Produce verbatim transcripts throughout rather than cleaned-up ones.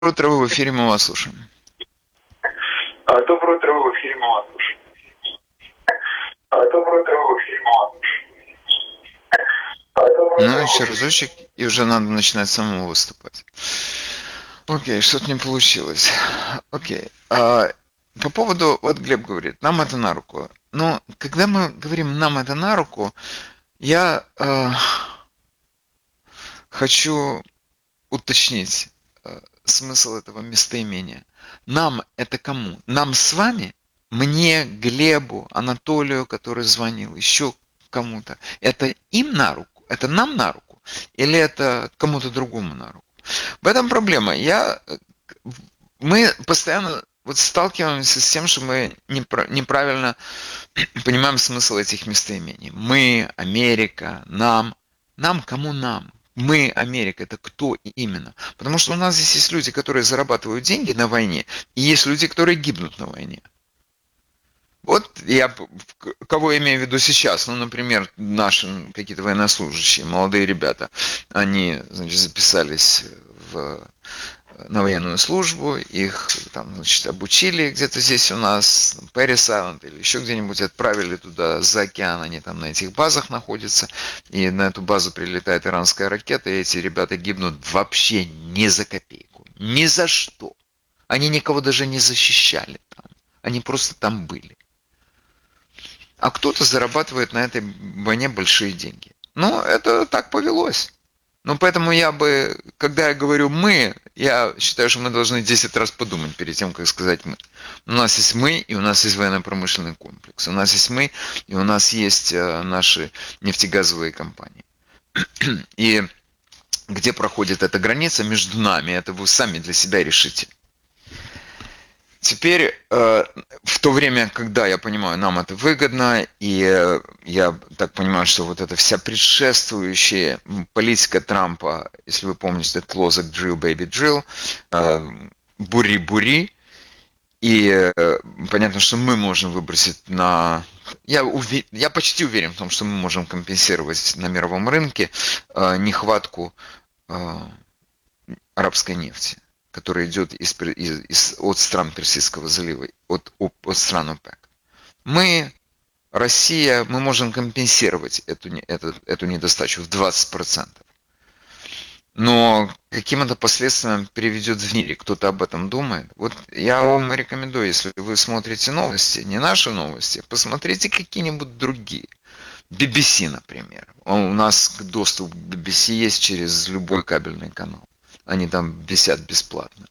утро, вы в эфире, мы вас слушаем. А, Доброе утро, вы в эфире, мы вас слушаем. А, Доброе утро, вы в эфире, мы вас слушаем. А, Доброе Ну, утро, еще вы в эфире. разочек, и уже надо начинать самому выступать. Окей, что-то не получилось. Окей. А, по поводу, вот Глеб говорит, нам это на руку. Но когда мы говорим «нам это на руку», я а, хочу уточнить а, смысл этого местоимения. Нам это кому? Нам с вами? Мне, Глебу, Анатолию, который звонил, еще кому-то. Это им на руку? Это нам на руку? Или это кому-то другому на руку? В этом проблема. Я, мы постоянно вот сталкиваемся с тем, что мы неправильно понимаем смысл этих местоимений. Мы, Америка, нам. Нам, кому нам? Мы, Америка, это кто именно? Потому что у нас здесь есть люди, которые зарабатывают деньги на войне, и есть люди, которые гибнут на войне. Вот я кого имею в виду сейчас, ну, например, наши какие-то военнослужащие, молодые ребята, они, значит, записались в, на военную службу, их там, значит, обучили где-то здесь у нас, Пэрис Айленд или еще где-нибудь, отправили туда за океан, они там на этих базах находятся, и на эту базу прилетает иранская ракета, и эти ребята гибнут вообще ни за копейку, ни за что. Они никого даже не защищали там, они просто там были. А кто-то зарабатывает на этой войне большие деньги. Ну, это так повелось. Ну, поэтому я бы, когда я говорю «мы», я считаю, что мы должны десять раз подумать перед тем, как сказать «мы». У нас есть мы, и у нас есть военно-промышленный комплекс. У нас есть мы, и у нас есть наши нефтегазовые компании. И где проходит эта граница между нами, это вы сами для себя решите. Теперь, э, в то время, когда я понимаю, нам это выгодно, и э, я так понимаю, что вот эта вся предшествующая политика Трампа, если вы помните этот лозунг «Drill, baby, drill», э, «бури-бури», и э, понятно, что мы можем выбросить на... Я, уве... я почти уверен в том, что мы можем компенсировать на мировом рынке э, нехватку э, арабской нефти, который идет из, из, из, от стран Персидского залива, от, от стран ОПЕК. Мы, Россия, мы можем компенсировать эту, эту, эту недостачу в двадцать процентов. Но каким это последствиям приведет в мире, кто-то об этом думает. Вот я вам рекомендую, если вы смотрите новости, не наши новости, посмотрите какие-нибудь другие. би би си, например. У нас доступ к би би си есть через любой кабельный канал. Они там висят бесплатно.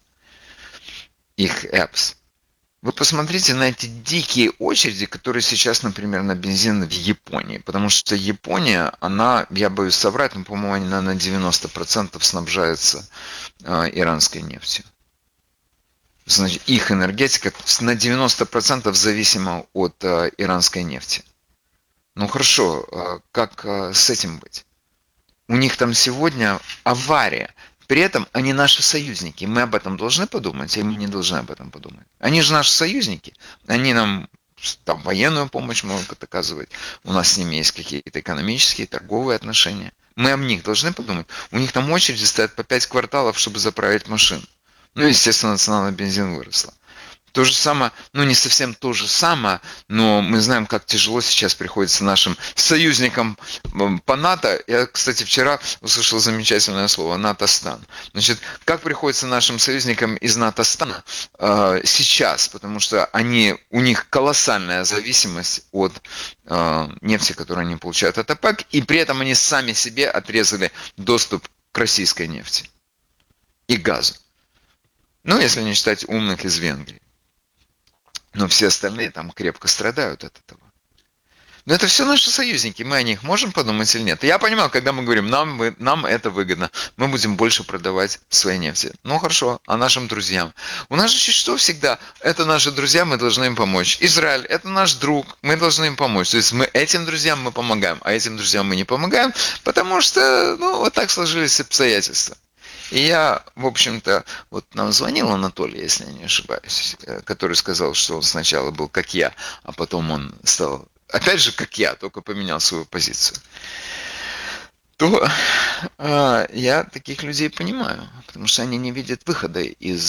Их apps. Вы посмотрите на эти дикие очереди, которые сейчас, например, на бензин в Японии. Потому что Япония, она, я боюсь соврать, но, по-моему, она на девяносто процентов снабжается э, иранской нефтью. Значит, их энергетика на девяносто процентов зависима от э, иранской нефти. Ну хорошо, э, как э, с этим быть? У них там сегодня авария. При этом они наши союзники. Мы об этом должны подумать, или мы не должны об этом подумать? Они же наши союзники. Они нам там военную помощь могут оказывать. У нас с ними есть какие-то экономические, торговые отношения. Мы об них должны подумать. У них там очереди стоят по пять кварталов, чтобы заправить машину. Ну, естественно, цена на бензин выросла. То же самое, ну не совсем то же самое, но мы знаем, как тяжело сейчас приходится нашим союзникам по НАТО. Я, кстати, вчера услышал замечательное слово «натостан». Значит, как приходится нашим союзникам из НАТО-стана э, сейчас, потому что они, у них колоссальная зависимость от э, нефти, которую они получают от ОПЕК, и при этом они сами себе отрезали доступ к российской нефти и газу. Ну, если не считать умных из Венгрии. Но все остальные там крепко страдают от этого. Но это все наши союзники, мы о них можем подумать или нет? Я понимаю, когда мы говорим, нам, нам это выгодно, мы будем больше продавать своей нефти. Ну хорошо, а нашим друзьям? У нас же что всегда, это наши друзья, мы должны им помочь. Израиль, это наш друг, мы должны им помочь. То есть мы этим друзьям мы помогаем, а этим друзьям мы не помогаем, потому что, ну, вот так сложились обстоятельства. И я, в общем-то, вот нам звонил Анатолий, если я не ошибаюсь, который сказал, что он сначала был как я, а потом он стал, опять же, как я, только поменял свою позицию. то э, я таких людей понимаю, потому что они не видят выхода из